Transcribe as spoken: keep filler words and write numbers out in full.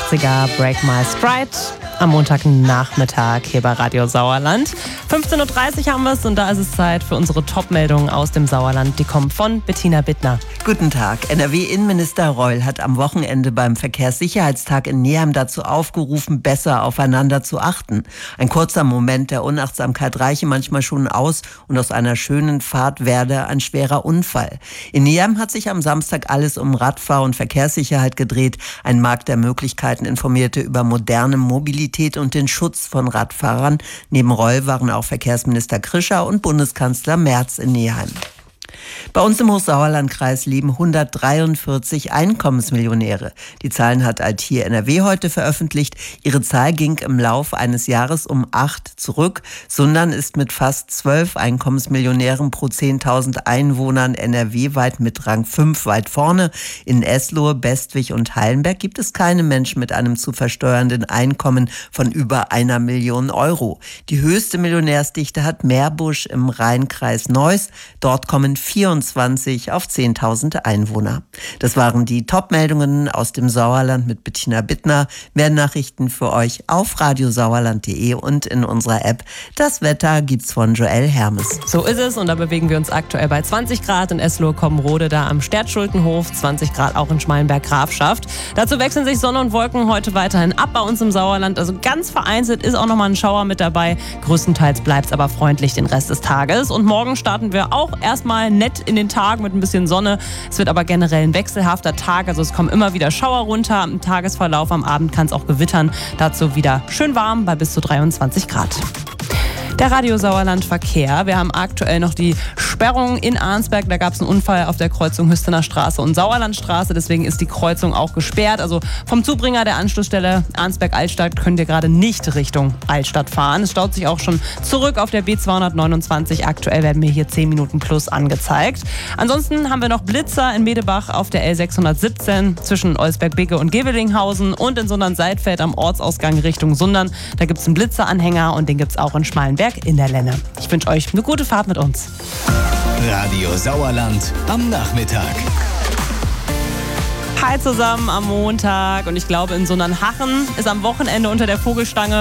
achtziger Break My Stride am Montagnachmittag hier bei Radio Sauerland. fünfzehn Uhr dreißig haben wir es und da ist es Zeit für unsere Top-Meldungen aus dem Sauerland. Die kommen von Bettina Bittner. Guten Tag. N R W-Innenminister Reul hat am Wochenende beim Verkehrssicherheitstag in Neheim dazu aufgerufen, besser aufeinander zu achten. Ein kurzer Moment der Unachtsamkeit reiche manchmal schon aus und aus einer schönen Fahrt werde ein schwerer Unfall. In Neheim hat sich am Samstag alles um Radfahr- und Verkehrssicherheit gedreht. Ein Markt der Möglichkeiten informierte über moderne Mobilität und den Schutz von Radfahrern. Neben Reul waren auch Verkehrsminister Krischer und Bundeskanzler Merz in Neheim. Bei uns im Hochsauerlandkreis leben hundertdreiundvierzig Einkommensmillionäre. Die Zahlen hat Altir N R W heute veröffentlicht. Ihre Zahl ging im Laufe eines Jahres um acht zurück. Sundern ist mit fast zwölf Einkommensmillionären pro zehntausend Einwohnern N R W-weit mit Rang fünf weit vorne. In Eslohe, Bestwig und Hallenberg gibt es keine Menschen mit einem zu versteuernden Einkommen von über einer Million Euro. Die höchste Millionärsdichte hat Meerbusch im Rheinkreis Neuss. Dort kommen vierundzwanzig auf zehntausend Einwohner. Das waren die Top-Meldungen aus dem Sauerland mit Bettina Bittner. Mehr Nachrichten für euch auf radiosauerland punkt de und in unserer App. Das Wetter gibt's von Joel Hermes. So ist es und da bewegen wir uns aktuell bei zwanzig Grad in Eslohe-Kommenrode, da am Stertschultenhof, zwanzig Grad auch in Schmalenberg-Grafschaft. Dazu wechseln sich Sonne und Wolken heute weiterhin ab bei uns im Sauerland. Also ganz vereinzelt ist auch nochmal ein Schauer mit dabei. Größtenteils bleibt es aber freundlich den Rest des Tages. Und morgen starten wir auch erstmal nett in den Tag mit ein bisschen Sonne. Es wird aber generell ein wechselhafter Tag, also es kommen immer wieder Schauer runter. Im Tagesverlauf am Abend kann es auch gewittern. Dazu wieder schön warm bei bis zu dreiundzwanzig Grad. Der Radio Sauerland Verkehr. Wir haben aktuell noch die Sperrung in Arnsberg. Da gab es einen Unfall auf der Kreuzung Hüstener Straße und Sauerlandstraße. Deswegen ist die Kreuzung auch gesperrt. Also vom Zubringer der Anschlussstelle Arnsberg-Altstadt könnt ihr gerade nicht Richtung Altstadt fahren. Es staut sich auch schon zurück auf der B zweihundertneunundzwanzig. Aktuell werden mir hier zehn Minuten plus angezeigt. Ansonsten haben wir noch Blitzer in Medebach auf der L sechshundertsiebzehn zwischen Olsberg-Bigge und Gevelinghausen und in Sundern-Seidfeld am Ortsausgang Richtung Sundern. Da gibt es einen Blitzeranhänger und den gibt es auch in Schmalenberg in der Lenne. Ich wünsche euch eine gute Fahrt mit uns. Radio Sauerland am Nachmittag. Hi zusammen am Montag und ich glaube in Sundernhachen ist am Wochenende unter der Vogelstange